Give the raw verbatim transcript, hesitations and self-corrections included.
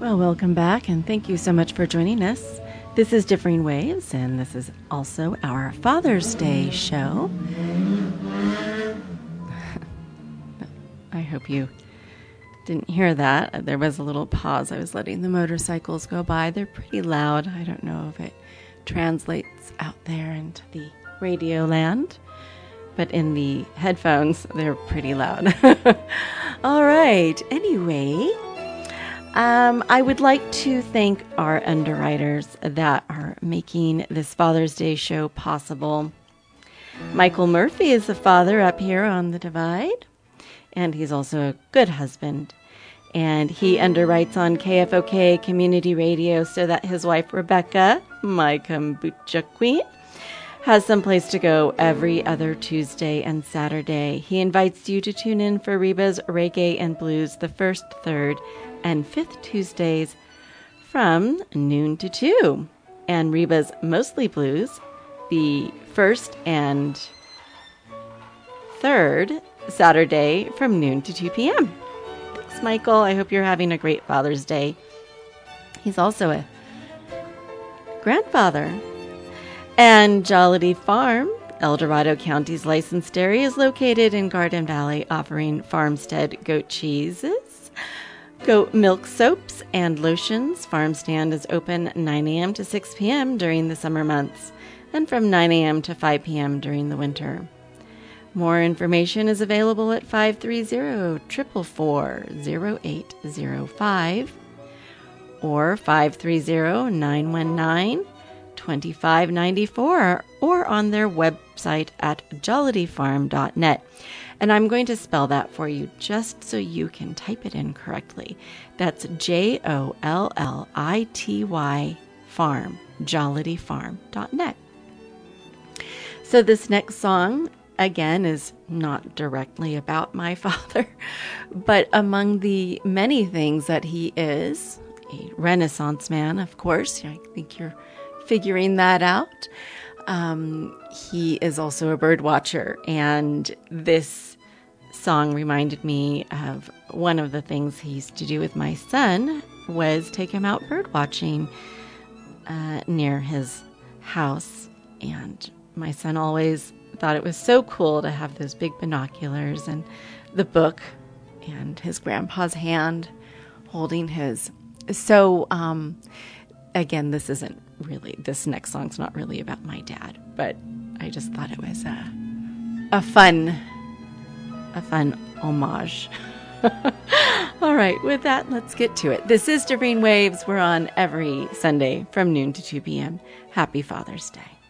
Well, welcome back, and thank you so much for joining us. This is Differing Waves, and this is also our Father's Day show. I hope you didn't hear that. There was a little pause. I was letting the motorcycles go by. They're pretty loud. I don't know if it translates out there into the radio land, but in the headphones, they're pretty loud. All right. Anyway, um, I would like to thank our underwriters that are making this Father's Day show possible. Michael Murphy is the father up here on the divide, and he's also a good husband. And he underwrites on K F O K Community Radio so that his wife, Rebecca, my kombucha queen, has some place to go every other Tuesday and Saturday. He invites you to tune in for Reba's Reggae and Blues the first, third, and fifth Tuesdays from noon to two. And Reba's Mostly Blues the first and third Saturday from noon to two p.m. Thanks, Michael. I hope you're having a great Father's Day. He's also a grandfather. And Jollity Farm, El Dorado County's licensed dairy, is located in Garden Valley, offering farmstead goat cheeses, goat milk soaps, and lotions. Farm stand is open nine a.m. to six p.m. during the summer months, and from nine a.m. to five p.m. during the winter. More information is available at five three zero, four four four, zero eight zero five or five three zero, nine one nine, two five nine four, or on their website at jollity farm dot net. And I'm going to spell that for you just so you can type it in correctly. That's J O L L I T Y farm, jollity farm dot net. So this next song, again, is not directly about my father, but among the many things that he is, a Renaissance man, of course. I think you're figuring that out. Um, he is also a bird watcher, and this song reminded me of one of the things he used to do with my son was take him out bird watching uh, near his house, and my son always thought it was so cool to have those big binoculars and the book and his grandpa's hand holding his. So, um, again, this isn't really, this next song's not really about my dad, but I just thought it was a, a fun, a fun homage. All right, with that, let's get to it. This is Differing Waves. We're on every Sunday from noon to two p.m. Happy Father's Day.